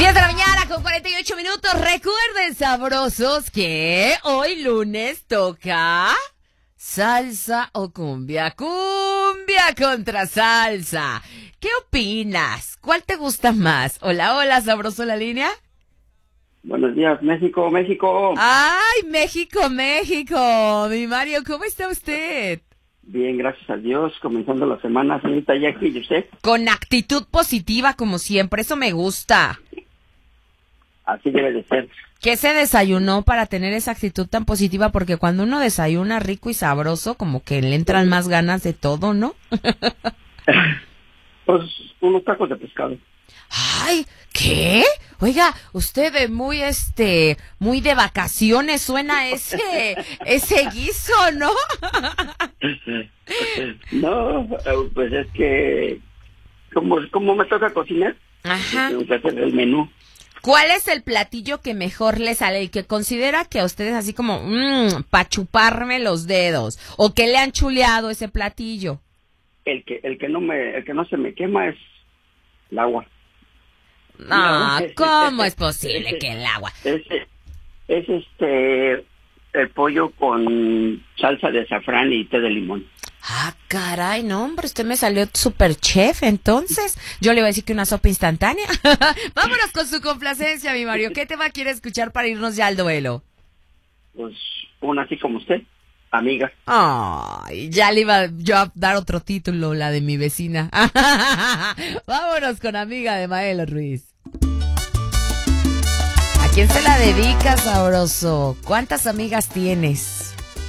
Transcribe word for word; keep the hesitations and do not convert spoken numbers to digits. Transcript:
diez de la mañana con cuarenta y ocho minutos. Recuerden, sabrosos, que hoy lunes toca salsa o cumbia. Cumbia contra salsa. ¿Qué opinas? ¿Cuál te gusta más? Hola, hola, sabroso la línea. Buenos días, México, México. Ay, México, México. Mi Mario, ¿cómo está usted? Bien, gracias a Dios. Comenzando la semana, señorita Jackie, ¿y usted? Con actitud positiva, como siempre. Eso me gusta. Así debe de ser. ¿Qué se desayunó para tener esa actitud tan positiva? Porque cuando uno desayuna rico y sabroso, como que le entran más ganas de todo, ¿no? Pues unos tacos de pescado. Ay, ¿qué? Oiga, usted ve muy, este, muy de vacaciones, suena ese, ese guiso, ¿no? No, pues es que como, como me toca cocinar, Ajá. tengo que hacer el menú. ¿Cuál es el platillo que mejor le sale y que considera que a ustedes así como, mmm, pa' chuparme los dedos? ¿O que le han chuleado ese platillo? El que, el que no me, el que no se me quema es el agua. No, No. ¿cómo es posible que el agua? Es, es este, el pollo con salsa de azafrán y té de limón. Ah, caray, no, hombre, usted me salió super chef, entonces. Yo le iba a decir que una sopa instantánea. Vámonos con su complacencia, mi Mario. ¿Qué tema quiere escuchar para irnos ya al duelo? Pues una así como usted, amiga. Ay, ya le iba yo a dar otro título, la de mi vecina. Vámonos con Amiga de Maelo Ruiz. ¿A quién se la dedicas, sabroso? ¿Cuántas amigas tienes?